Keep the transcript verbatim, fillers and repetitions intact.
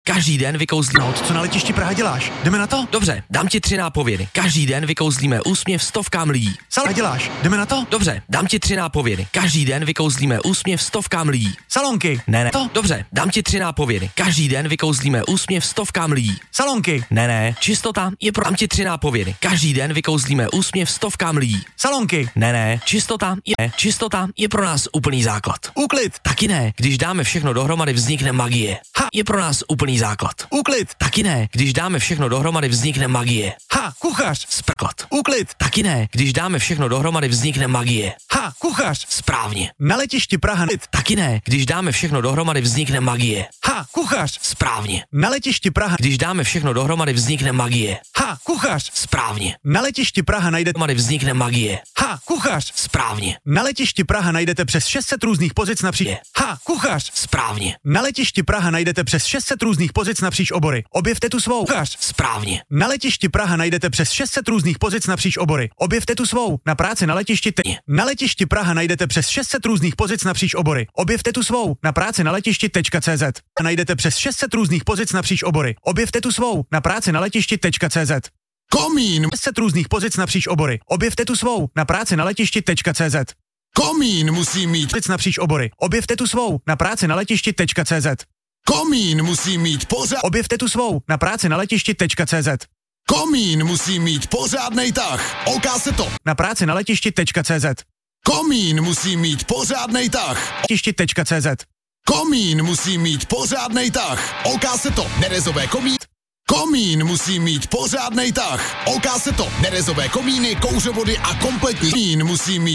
Každý den vykouzlíme... No, co na letišti Praha děláš? Jdeme na to? Dobře, dám ti tři nápovědy. Každý den vykouzlíme úsměv stovkám lidí. Sal děláš? Jdeme na to? Dobře, dám ti tři nápovědy. Každý den vykouzlíme úsměv stovkám lidí. Salonky. Ne, ne. To? Dobře, dám ti tři nápovědy. Každý den vykouzlíme úsměv stovkám lidí. Salonky. Ne, ne. Čistota je pro... Dám ti tři nápovědy. Každý den vykouzlíme úsměv stovkám lidí. Salonky. Ne, ne. Čistota je... Čistota je pro nás úplný základ. Úklid. Taky ne. Když dáme všechno dohromady, vznikne magie. Ha. Je pro nás úplný základ. Úklid. Taky ne. Když dáme všechno dohromady, vznikne magie. Ha, kuchař. Sprklad. Úklid. Taky ne. Když dáme všechno dohromady, vznikne magie. Ha, kuchař. Správně. Na letišti Praha. Taky ne. Když dáme všechno dohromady, vznikne magie. Ha, kuchař. Správně. Na letišti Praha. Když dáme všechno dohromady, vznikne magie. Ha, kuchař. Správně. Na letišti Praha najdete... Dohromady vznikne magie. Ha, kuchař. Správně. Na letišti Praha najdete přes šest set různých pozic napříč... Ha, kuchař. Správně. Na letišti Praha najdete přes šest set různých pozic napříč obory. Objevte tu svou. Kuchař. Správně. Na letišti Praha najdete přes šest set různých pozic napříč obory. Objevte tu svou. Na práci na letišti te... Na letišti Praha najdete přes šest set různých pozic napříč obory. Objevte tu svou. Na práci na letišti.cz. Najdete přes šest set různých pozic napříč obory. Objevte tu svou. Na práci na letišti.cz. Komín. šest set různých pozic napříč obory. Objevte tu svou. Na práci na letišti.cz. Komín musí mít. Pozic napříč obory. Objevte tu svou. Na práci na letišti.cz. Komín musí mít pořád. Objevte tu svou. Na práci na letišti.cz. Komín musí mít pořádnej tah. Oká se to. Na práci na letišti.cz. Komín musí mít pořádnej tah. Letišti.cz. Komín musí mít pořádnej tah. Oká se to. Nerezové komín. Komín musí mít pořádnej tah. Oká se to. Nerezové komíny, kouřovody a kompletní. Komín musí mít